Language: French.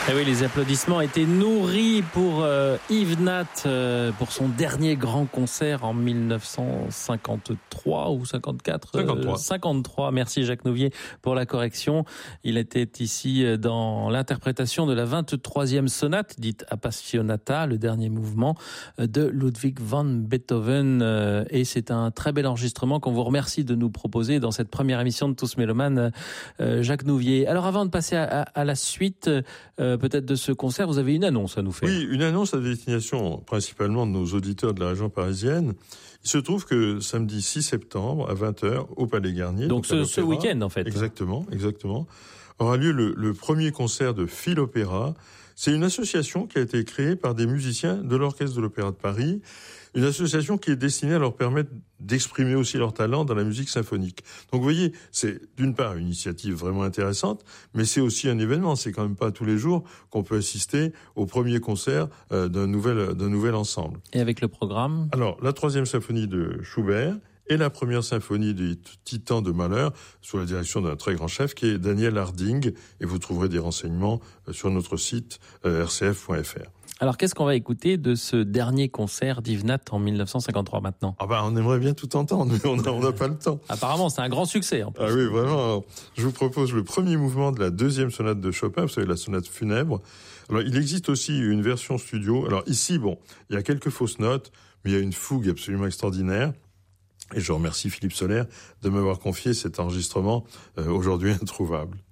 Et oui, les applaudissements étaient nourris pour Yves Nat pour son dernier grand concert en 1953 ou 54 53. Merci Jacques Nouvier pour la correction. Il était ici dans l'interprétation de la 23e sonate, dite Appassionata, le dernier mouvement de Ludwig van Beethoven. Et c'est un très bel enregistrement qu'on vous remercie de nous proposer dans cette première émission de Tous Mélomanes, Jacques Nouvier. Alors avant de passer à la suite, peut-être de ce concert, vous avez une annonce à nous faire. Oui, une annonce à destination principalement de nos auditeurs de la région parisienne. Il se trouve que samedi 6 septembre à 20h au Palais Garnier. Donc ce week-end en fait. Exactement. Aura lieu le premier concert de Phil Opéra. C'est une association qui a été créée par des musiciens de l'Orchestre de l'Opéra de Paris. Une association qui est destinée à leur permettre d'exprimer aussi leur talent dans la musique symphonique. Donc vous voyez, c'est d'une part une initiative vraiment intéressante, mais c'est aussi un événement. C'est quand même pas tous les jours qu'on peut assister au premier concert d'un nouvel ensemble. Et avec le programme ? Alors, la 3e symphonie de Schubert et la première symphonie des Titans de Mahler, sous la direction d'un très grand chef qui est Daniel Harding. Et vous trouverez des renseignements sur notre site rcf.fr. Alors, qu'est-ce qu'on va écouter de ce dernier concert d'Yves Nat en 1953 maintenant ? On aimerait bien tout entendre, mais on n'a pas le temps. Apparemment, c'est un grand succès en plus. Ah oui, vraiment. Alors, je vous propose le premier mouvement de la 2e sonate de Chopin, vous savez, la sonate funèbre. Alors, il existe aussi une version studio. Alors ici, il y a quelques fausses notes, mais il y a une fougue absolument extraordinaire. Et je remercie Philippe Soler de m'avoir confié cet enregistrement aujourd'hui introuvable.